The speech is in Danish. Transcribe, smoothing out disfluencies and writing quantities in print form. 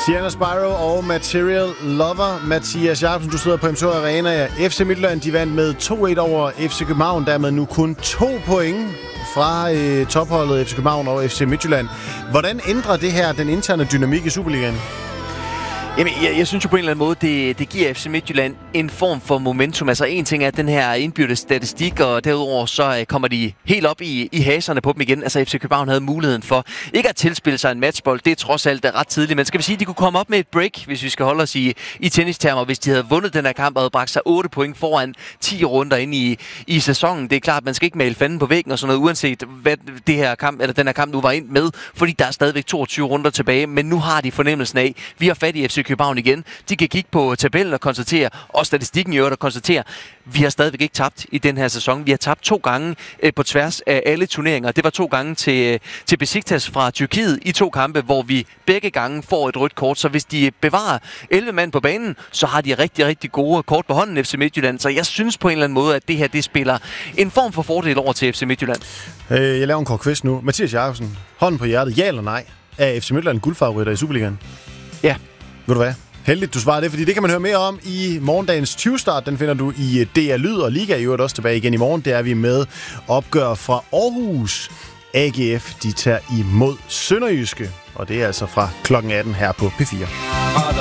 Sienna Spyro og Material Lover. Mathias Jacobsen, du sidder på MSH Arena. FC Midtjylland, de vandt med 2-1 over FC København. Dermed nu kun 2 point fra topholdet FC København og FC Midtjylland. Hvordan ændrer det her den interne dynamik i Superligaen? Jamen, jeg synes jo på en eller anden måde, det giver FC Midtjylland en form for momentum. Altså en ting er den her indbyrdes statistik, og derudover så kommer de helt op i haserne på dem igen. Altså FC København havde muligheden for ikke at tilspille sig en matchbold. Det er trods alt ret tidligt. Men skal vi sige, at de kunne komme op med et break, hvis vi skal holde os i tennistermer, hvis de havde vundet den her kamp og havde bragt sig 8 point foran 10 runder ind i sæsonen. Det er klart, at man skal ikke male fanden på væggen og sådan noget, uanset hvad den her kamp nu var ind med, fordi der er stadigvæk 22 runder tilbage. Men nu har de fornemmelsen af, vi har fat i FC København igen. De kan kigge på tabellen og konstatere, og statistikken i øvrigt og konstatere, vi har stadigvæk ikke tabt i den her sæson. Vi har tabt 2 gange på tværs af alle turneringer. Det var 2 gange til Besiktas fra Tyrkiet i 2 kampe, hvor vi begge gange får et rødt kort. Så hvis de bevarer 11 mand på banen, så har de rigtig, rigtig gode kort på hånden, FC Midtjylland. Så jeg synes på en eller anden måde, at det her, det spiller en form for fordel over til FC Midtjylland. Jeg laver en kort quiz nu. Mathias Jacobsen, hånden på hjertet, ja eller nej? Er FC Midtjylland guldfavoritter i Superligaen? Ja. Ved du hvad? Heldigt, du svarer det, fordi det kan man høre mere om i morgendagens 20-start. Den finder du i DR Lyd, og Liga i øvrigt også tilbage igen i morgen. Der er vi med opgør fra Aarhus. AGF, de tager imod Sønderjyske, og det er altså fra klokken 18 her på P4.